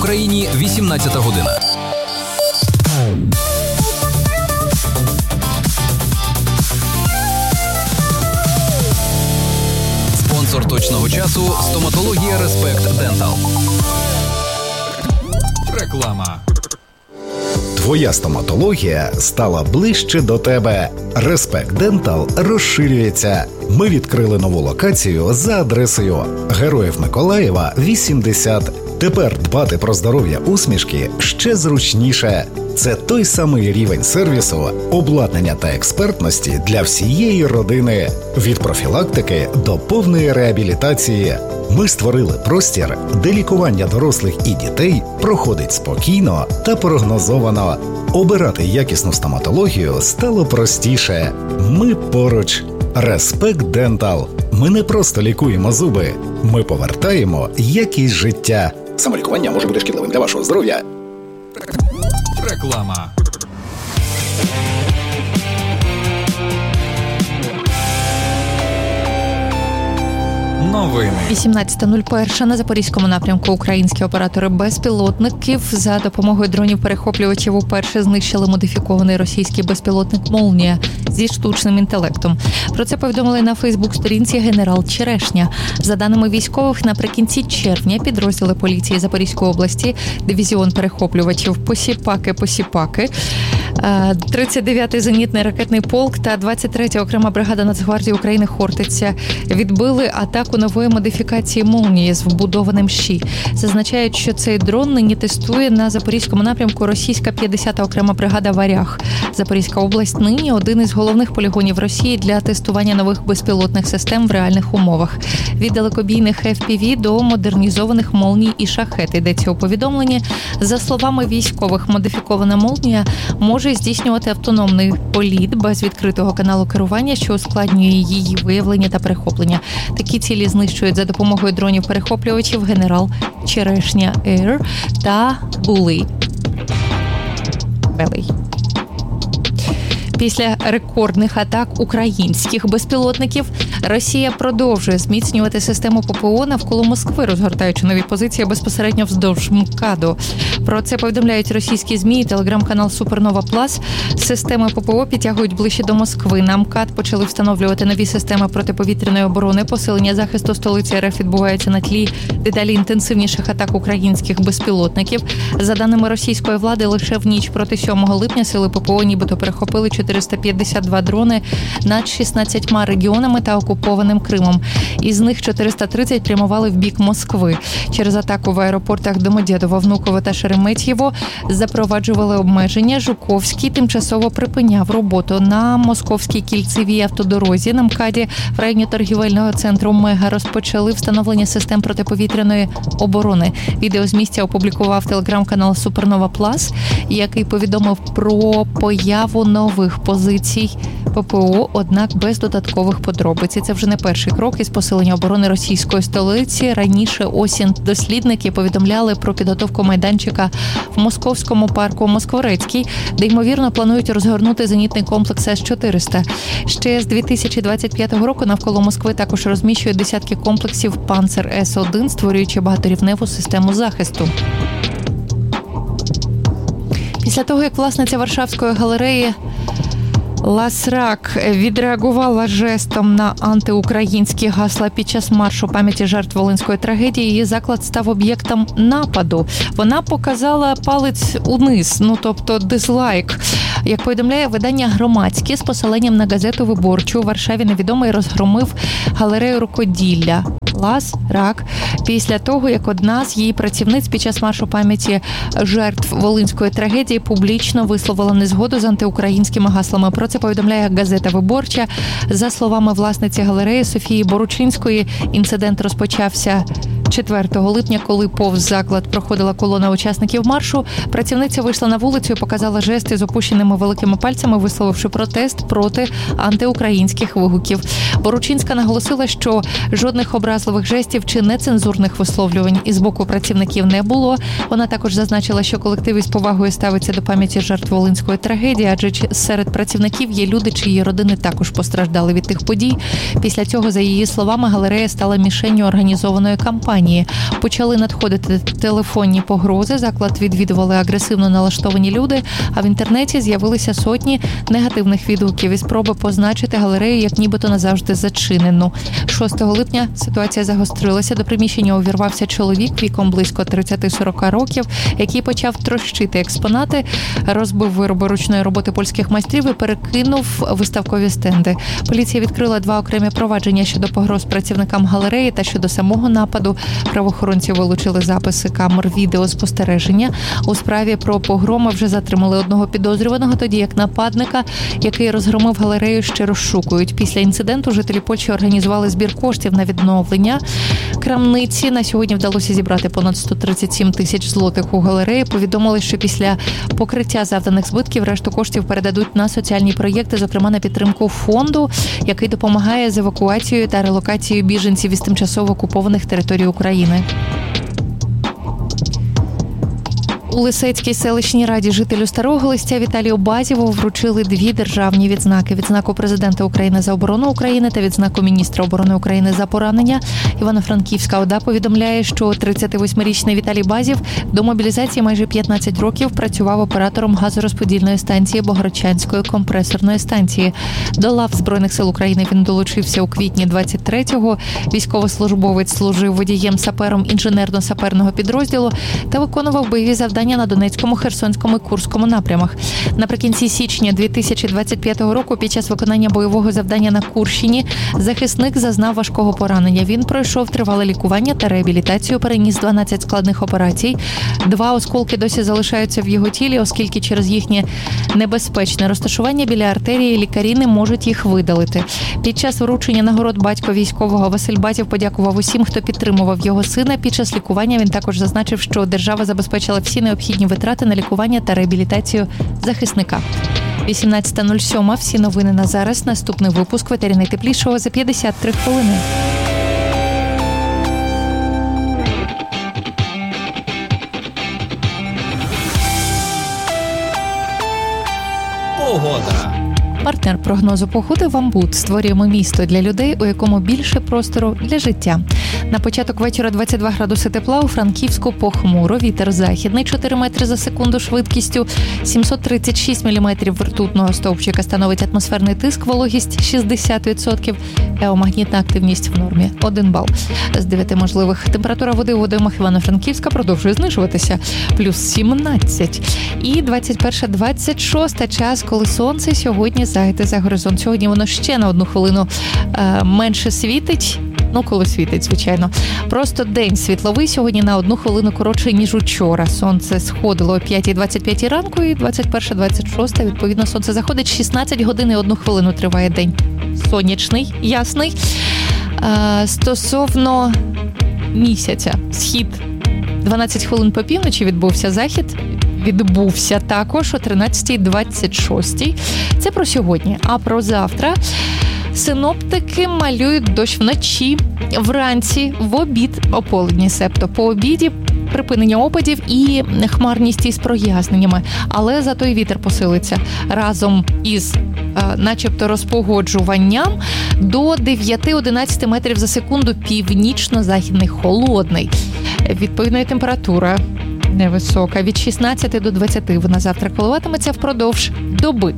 країні 18 година. Спонсор точного часу – стоматологія Респект Дентал. Реклама. Твоя стоматологія стала ближче до тебе. Респект Дентал розширюється. Ми відкрили нову локацію за адресою Героїв Миколаєва, 80. Тепер дбати про здоров'я усмішки ще зручніше. Це той самий рівень сервісу, обладнання та експертності для всієї родини. Від профілактики до повної реабілітації. Ми створили простір, де лікування дорослих і дітей проходить спокійно та прогнозовано. Обирати якісну стоматологію стало простіше. Ми поруч. Респект Дентал. Ми не просто лікуємо зуби. Ми повертаємо якість життя. Самолікування може бути шкідливим для вашого здоров'я. Реклама. Новини. 18.01 на Запорізькому напрямку українські оператори безпілотників за допомогою дронів-перехоплювачів уперше знищили модифікований російський безпілотник «Молнія» зі штучним інтелектом. Про це повідомили на Фейсбук-сторінці генерал Черешня. За даними військових, наприкінці червня підрозділи поліції Запорізької області, дивізіон перехоплювачів «Посіпаки», 39-й зенітний ракетний полк та 23-я окрема бригада Нацгвардії України «Хортиця» відбили атаку нової модифікації «Молнії» з вбудованим ЩІ. Зазначають, що цей дрон нині тестує на Запорізькому напрямку російська 50-та окрема бригада «Варяг». Запорізька область нині один із головних полігонів Росії для тестування нових безпілотних систем в реальних умовах. Від далекобійних FPV до модернізованих «Молній» і «Шахет» йдеться у повідомленні. За словами військових, модифікована «Молнія» може здійснювати автономний політ без відкритого каналу керування, що ускладнює її виявлення та перехоплення. Такі цілі знищують за допомогою дронів-перехоплювачів генерал Черешня Ейр та Булей. Після рекордних атак українських безпілотників Росія продовжує зміцнювати систему ППО навколо Москви, розгортаючи нові позиції безпосередньо вздовж МКАДу. Про це повідомляють російські ЗМІ і телеграм-канал Супернова Плас. Системи ППО підтягують ближче до Москви. На МКАД почали встановлювати нові системи протиповітряної оборони. Посилення захисту столиці РФ відбувається на тлі дедалі інтенсивніших атак українських безпілотників. За даними російської влади, лише в ніч проти 7 липня сили ППО нібито перехопили 452 дрони над 16 регіонами та окупованим Кримом. Із них 430 прямували в бік Москви. Через атаку в аеропортах Домодєдово, Внуково та Шереметьєво запроваджували обмеження. Жуковський тимчасово припиняв роботу. На Московській кільцевій автодорозі на МКАДі в районі торгівельного центру Мега розпочали встановлення систем протиповітряної оборони. Відео з місця опублікував телеграм-канал Супернова Плас, який повідомив про появу нових позицій ППО, однак без додаткових подробиць. Це вже не перший крок із посилення оборони російської столиці. Раніше осінь дослідники повідомляли про підготовку майданчика в московському парку Москворецький, де, ймовірно, планують розгорнути зенітний комплекс С-400. Ще з 2025 року навколо Москви також розміщують десятки комплексів «Панцер С-1», створюючи багаторівневу систему захисту. Після того, як власниця Варшавської галереї Ласрак відреагувала жестом на антиукраїнські гасла під час маршу пам'яті жертв Волинської трагедії, її заклад став об'єктом нападу. Вона показала палець униз, тобто дизлайк. Як повідомляє видання «Громадське» з посиланням на газету «Виборчу», у Варшаві невідомий розгромив галерею рукоділля Ласрак після того, як одна з її працівниць під час маршу пам'яті жертв Волинської трагедії публічно висловила незгоду з антиукраїнськими гаслами. Про це повідомляє газета «Виборча». За словами власниці галереї Софії Боручинської, інцидент розпочався 4 липня, коли повз заклад проходила колона учасників маршу. Працівниця вийшла на вулицю і показала жести з опущеними великими пальцями, висловивши протест проти антиукраїнських вигуків. Боручинська наголосила, що жодних образливих жестів чи нецензурних висловлювань із боку працівників не було. Вона також зазначила, що колектив із повагою ставиться до пам'яті жертв Волинської трагедії, адже серед працівників є люди, чиї родини також постраждали від тих подій. Після цього, за її словами, галерея стала мішенню організованої кампанії. компанії. Почали надходити телефонні погрози, заклад відвідували агресивно налаштовані люди, а в інтернеті з'явилися сотні негативних відгуків і спроби позначити галерею як нібито назавжди зачинену. 6 липня ситуація загострилася. До приміщення увірвався чоловік віком близько 30-40 років, який почав трощити експонати, розбив вироби ручної роботи польських майстрів і перекинув виставкові стенди. Поліція відкрила 2 окремі провадження щодо погроз працівникам галереї та щодо самого нападу. Правоохоронці вилучили записи камер відеоспостереження. У справі про погроми вже затримали одного підозрюваного, тоді як нападника, який розгромив галерею, ще розшукують. Після інциденту жителі Польщі організували збір коштів на відновлення крамниці. На сьогодні вдалося зібрати понад 137 тисяч злотих у галереї. Повідомили, що після покриття завданих збитків решту коштів передадуть на соціальні проєкти, зокрема на підтримку фонду, який допомагає з евакуацією та релокацією біженців із тимчасово окупованих територій України. У Лисецькій селищній раді жителю Старого Листя Віталію Базєву вручили 2 державні відзнаки. Відзнаку президента України за оборону України та відзнаку міністра оборони України за поранення. Івано-Франківська ОДА повідомляє, що 38-річний Віталій Базєв до мобілізації майже 15 років працював оператором газорозподільної станції Богородчанської компресорної станції. До лав Збройних сил України він долучився у квітні 23-го. Військовослужбовець служив водієм-сапером інженерно-саперного підрозділу та виконував бойові завдання на Донецькому, Херсонському і Курському напрямах. Наприкінці січня 2025 року під час виконання бойового завдання на Курщині захисник зазнав важкого поранення. Він пройшов тривале лікування та реабілітацію, переніс 12 складних операцій. 2 осколки досі залишаються в його тілі, оскільки через їхнє небезпечне розташування біля артерії лікарі не можуть їх видалити. Під час вручення нагород батько військового Василь Базєв подякував усім, хто підтримував його сина. Під час лікування він також зазначив, що держава забезпечила всі необхідні витрати на лікування та реабілітацію захисника. 18:07. Всі новини на зараз. Наступний випуск «Ветері найтеплішого» за 53 хвилини. Погода. Партнер прогнозу погоди «Вамбут». Створюємо місто для людей, у якому більше простору для життя. На початок вечора 22 градуси тепла, у Франківську похмуро, вітер західний 4 метри за секунду швидкістю, 736 міліметрів ртутного стовпчика становить атмосферний тиск, вологість 60%, геомагнітна активність в нормі 1 бал. З 9 можливих температура води у водоймах Івано-Франківська продовжує знижуватися, плюс 17. І 21-26 час, коли сонце сьогодні зайде за горизонт. Сьогодні воно ще на 1 хвилину менше світить. Ну, коли світить, звичайно. Просто день світловий сьогодні на 1 хвилину коротше, ніж учора. Сонце сходило о 5:25 ранку і 21-26, відповідно, сонце заходить. 16 годин і 1 хвилину триває день. Сонячний, ясний. Стосовно місяця. Схід 12 хвилин по півночі відбувся, захід відбувся також о 13:26. Це про сьогодні. А про завтра синоптики малюють дощ вночі, вранці, в обід, ополудні, себто по обіді припинення опадів і хмарність із проясненнями. Але зато й вітер посилиться разом із начебто розпогоджуванням до 9-11 метрів за секунду, північно-західний, холодний. Відповідно, температура невисока, від 16 до 20 вона завтра коливатиметься впродовж доби.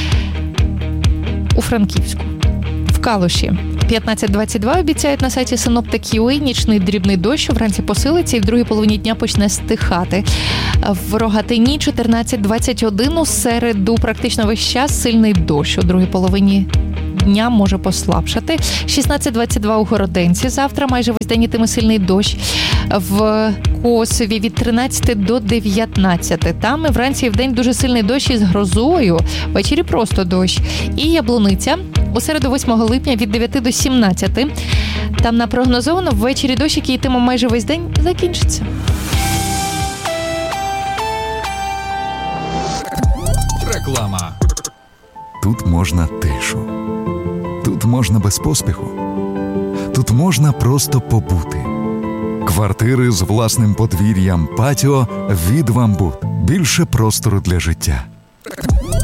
У Франківську, в Калуші 15-22 обіцяють на сайті Synoptic.ua. Нічний дрібний дощ вранці посилиться і в другій половині дня почне стихати. В Рогатині 14-21 у середу практично весь час сильний дощ. У другій половині дня може послабшати. 16-22 у Городенці. Завтра майже весь день йтиме сильний дощ. В Косові від 13 до 19. Там і вранці і вдень дуже сильний дощ із грозою. Ввечері просто дощ. І Яблуниця. У середу 8 липня від 9 до 17. Там напрогнозовано ввечері дощ, який йтиме майже весь день, закінчиться. Реклама. Тут можна тишу. Тут можна без поспіху. Тут можна просто побути. Квартири з власним подвір'ям, патіо від «Вамбут». Більше простору для життя.